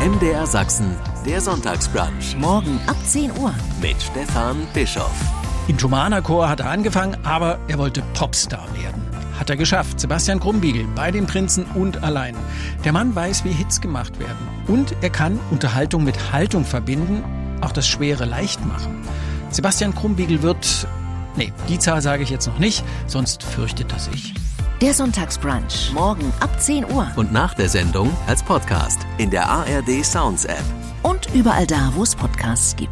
MDR Sachsen, der Sonntagsbrunch. Morgen ab 10 Uhr. Mit Stefan Bischoff. Im Thomanerchor hat er angefangen, aber er wollte Popstar werden. Hat er geschafft. Sebastian Krumbiegel bei den Prinzen und allein. Der Mann weiß, wie Hits gemacht werden. Und er kann Unterhaltung mit Haltung verbinden, auch das Schwere leicht machen. Sebastian Krumbiegel wird... Nee, die Zahl sage ich jetzt noch nicht, sonst fürchtet er sich. Der Sonntagsbrunch. Morgen ab 10 Uhr. Und nach der Sendung als Podcast in der ARD Sounds App. Und überall da, wo es Podcasts gibt.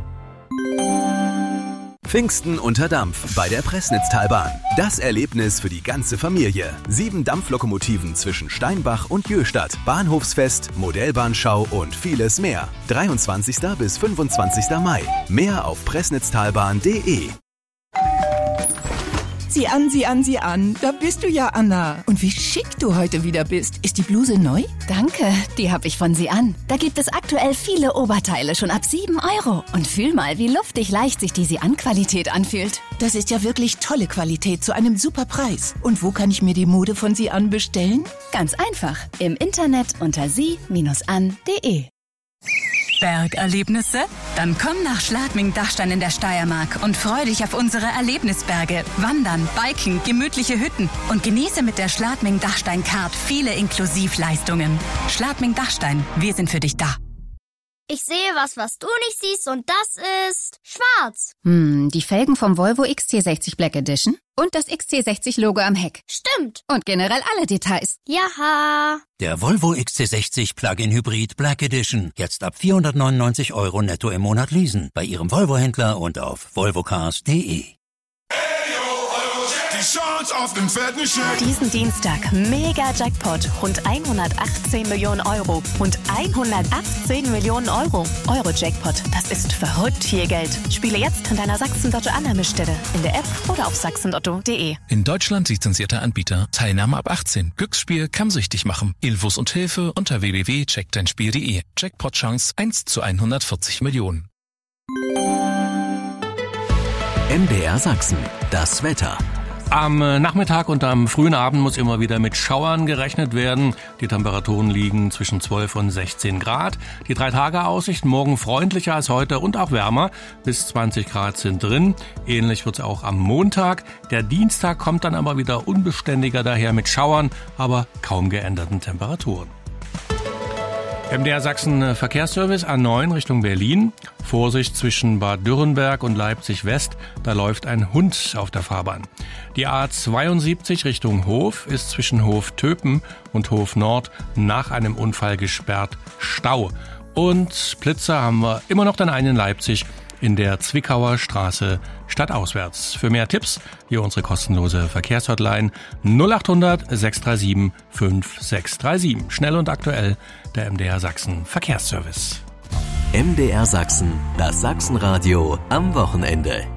Pfingsten unter Dampf bei der Pressnitztalbahn. Das Erlebnis für die ganze Familie. 7 Dampflokomotiven zwischen Steinbach und Jöhstadt. Bahnhofsfest, Modellbahnschau und vieles mehr. 23. bis 25. Mai. Mehr auf pressnitztalbahn.de. Sieh an. Da bist du ja, Anna. Und wie schick du heute wieder bist. Ist die Bluse neu? Danke, die habe ich von Sie an. Da gibt es aktuell viele Oberteile schon ab 7 €. Und fühl mal, wie luftig leicht sich die Sie-an-Qualität anfühlt. Das ist ja wirklich tolle Qualität zu einem super Preis. Und wo kann ich mir die Mode von Sie an bestellen? Ganz einfach. Im Internet unter sie-an.de. Bergerlebnisse? Dann komm nach Schladming-Dachstein in der Steiermark und freu dich auf unsere Erlebnisberge. Wandern, Biken, gemütliche Hütten und genieße mit der Schladming-Dachstein-Card viele Inklusivleistungen. Schladming-Dachstein, wir sind für dich da. Ich sehe was du nicht siehst und das ist schwarz. Die Felgen vom Volvo XC60 Black Edition und das XC60-Logo am Heck. Stimmt. Und generell alle Details. Jaha. Der Volvo XC60 Plug-in Hybrid Black Edition. Jetzt ab 499 € netto im Monat leasen. Bei Ihrem Volvo-Händler und auf volvocars.de. Diesen Dienstag mega Jackpot, rund 118 Millionen €. Und 118 Millionen €. Euro-Jackpot, das ist verrückt viel Geld. Spiele jetzt an deiner Sachsen-Lotto-Annahmestelle, in der App oder auf sachsenlotto.de. In Deutschland lizenzierter Anbieter. Teilnahme ab 18. Glücksspiel kann süchtig machen. Infos und Hilfe unter www.checkdeinspiel.de. Jackpot-Chance 1 zu 140 Millionen. MDR Sachsen, das Wetter. Am Nachmittag und am frühen Abend muss immer wieder mit Schauern gerechnet werden. Die Temperaturen liegen zwischen 12 und 16 Grad. Die 3-Tage-Aussicht morgen freundlicher als heute und auch wärmer. Bis 20 Grad sind drin. Ähnlich wird es auch am Montag. Der Dienstag kommt dann aber wieder unbeständiger daher mit Schauern, aber kaum geänderten Temperaturen. MDR Sachsen Verkehrsservice A9 Richtung Berlin. Vorsicht zwischen Bad Dürrenberg und Leipzig West. Da läuft ein Hund auf der Fahrbahn. Die A72 Richtung Hof ist zwischen Hof Töpen und Hof Nord nach einem Unfall gesperrt. Stau. Und Blitzer haben wir immer noch den einen in Leipzig in der Zwickauer Straße stadtauswärts. Für mehr Tipps hier unsere kostenlose Verkehrshotline 0800 637 5637. Schnell und aktuell der MDR Sachsen Verkehrsservice. MDR Sachsen, das Sachsenradio am Wochenende.